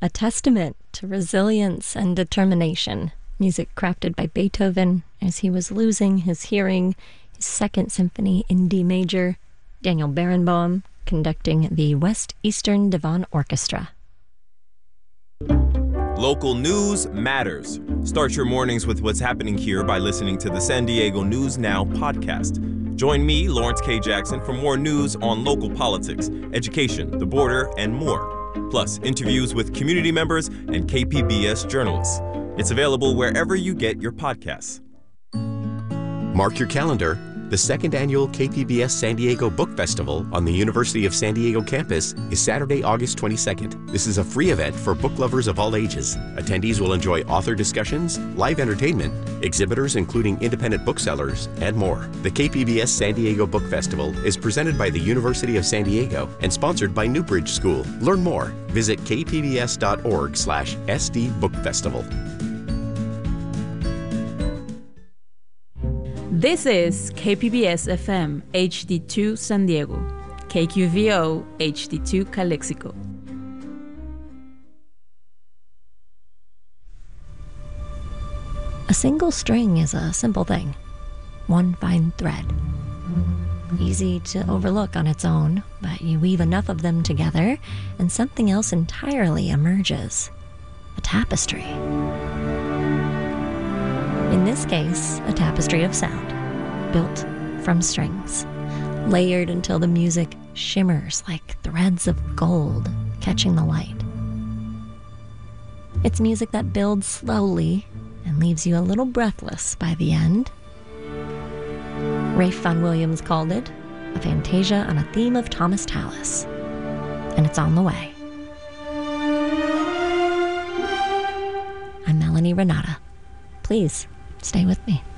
a testament to resilience and determination. Music crafted by Beethoven as he was losing his hearing, his Second Symphony in D major. Daniel Barenboim conducting the West Eastern Divan Orchestra. Local news matters. Start your mornings with what's happening here by listening to the San Diego News Now podcast. Join me, Lawrence K. Jackson, for more news on local politics, education, the border, and more. Plus, interviews with community members and KPBS journalists. It's available wherever you get your podcasts. Mark your calendar. The second annual KPBS San Diego Book Festival on the University of San Diego campus is Saturday, August 22nd. This is a free event for book lovers of all ages. Attendees will enjoy author discussions, live entertainment, exhibitors including independent booksellers, and more. The KPBS San Diego Book Festival is presented by the University of San Diego and sponsored by Newbridge School. Learn more. Visit kpbs.org/SD Book Festival. This is KPBS FM HD2 San Diego, KQVO HD2 Calexico. A single string is a simple thing, one fine thread. Easy to overlook on its own, but you weave enough of them together and something else entirely emerges. A tapestry. In this case, a tapestry of sound, built from strings, layered until the music shimmers like threads of gold catching the light. It's music that builds slowly and leaves you a little breathless by the end. Rafe Vaughan Williams called it a fantasia on a theme of Thomas Tallis, and it's on the way. I'm Melanie Renata. Please stay with me.